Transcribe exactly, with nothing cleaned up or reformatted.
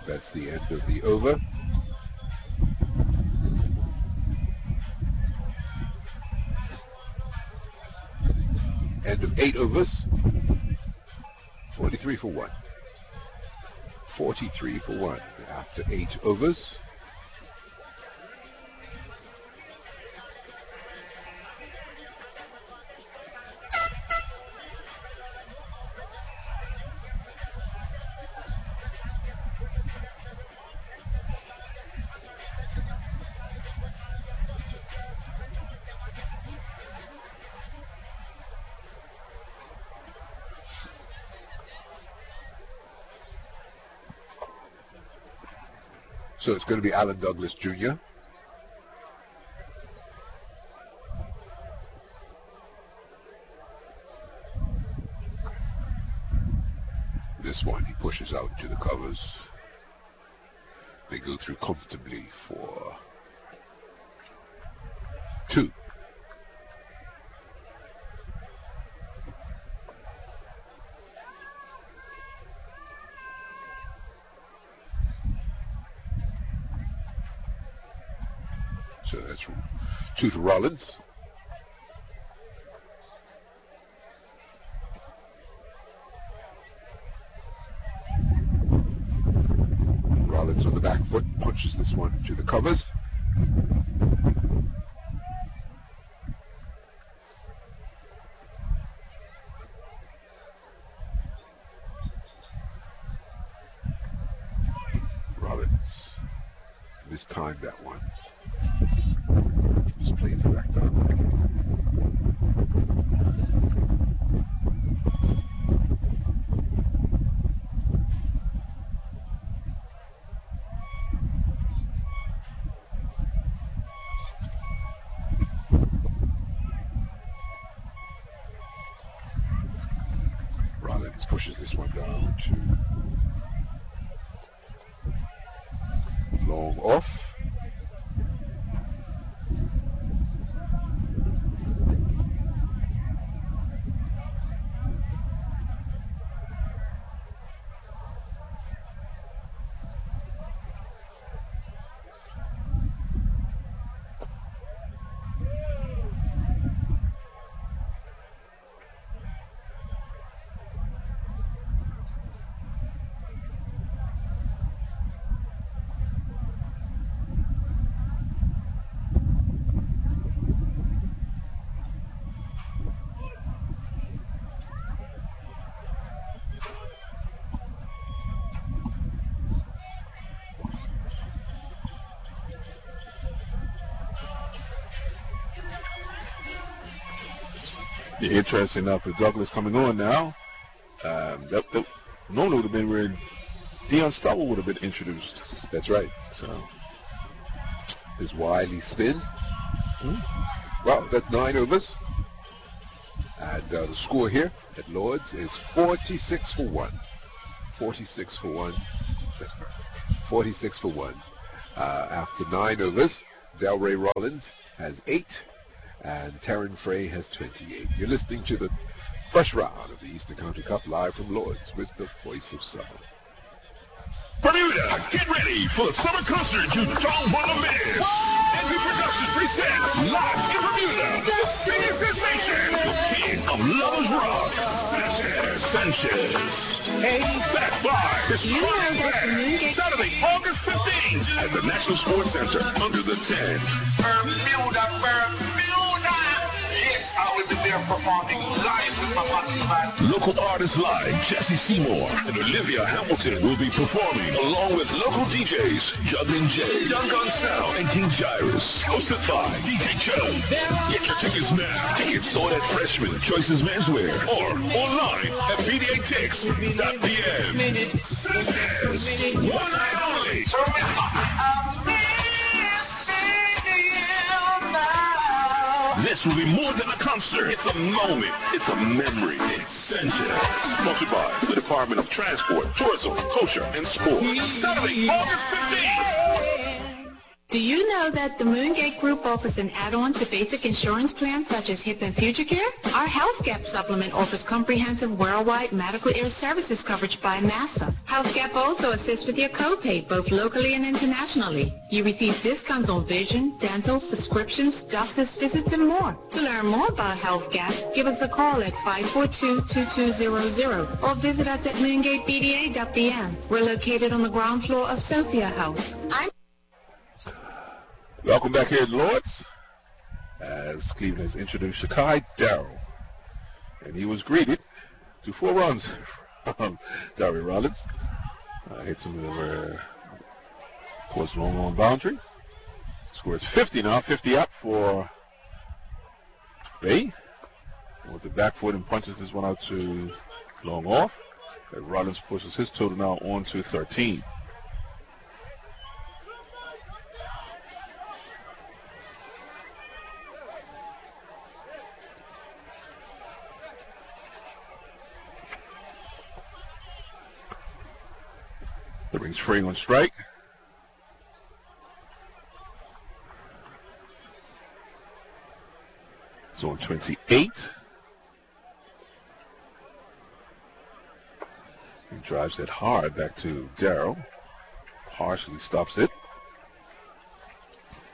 That's the end of the over. End of eight overs. forty-three for one. forty-three for one after eight overs. So it's going to be Alan Douglas Junior This one, he pushes out to the covers. They go through comfortably for two. So that's from two to Rollins. Rollins on the back foot punches this one to the covers. Rollins mistimed that one. Just plays it back down. Rollins pushes this one down to long off. Yeah, interesting enough, with Douglas coming on now, um, that, that normally would have been where Dion Stubble would have been introduced. That's right. So his wily spin. Mm-hmm. Well, that's nine overs, and uh, the score here at Lords is forty-six for one. forty-six for one. That's correct. forty-six for one. Uh, after nine overs, Delray Rollins has eight. And Taryn Frey has twenty-eight. You're listening to the first round of the Eastern County Cup live from Lords with the voice of summer. Bermuda, get ready for the summer concert you don't want to miss. N P Production presents live in Bermuda, the singing sensation, the king of Lovers Rock, Sanchez. Sanchez. Hey, back live this Friday night, Saturday, August fifteenth, at the National Sports Center under the tent. Bermuda, Bermuda. Yes, I will be there performing live with my band. Local artists like Jesse Seymour and Olivia Hamilton will be performing, along with local D Js Juggling Jay, Duncan Sound, and King Gyrus. Hosted by D J Chubb. Get your tickets now. Tickets sold at Freshman Choices Menswear or online at p d a tix dot p m. Sanchez, one night only. This will be more than a concert. It's a moment. It's a memory. It's Sanchez. Sponsored by the Department of Transport, Tourism, Culture, and Sport. Saturday, August fifteenth. Do you know that the Moongate Group offers an add-on to basic insurance plans such as HIP and Future Care? Our Health Gap supplement offers comprehensive worldwide medical air services coverage by Massa. Health Gap also assists with your copay, both locally and internationally. You receive discounts on vision, dental, prescriptions, doctor's visits, and more. To learn more about Health Gap, give us a call at five four two, two two zero zero or visit us at moongate b d a dot b m. We're located on the ground floor of Sophia House. I'm Welcome back here at Lords, as Cleveland has introduced Shakai Darrell. And he was greeted to four runs from Darby Rollins. Uh, hits him over towards the long on boundary. Scores fifty now, fifty up for Bay. And with the back foot and punches this one out to long off. And Rollins pushes his total now on to thirteen. That brings Free on strike. It's on twenty-eight. He drives it hard back to Darrell. Partially stops it.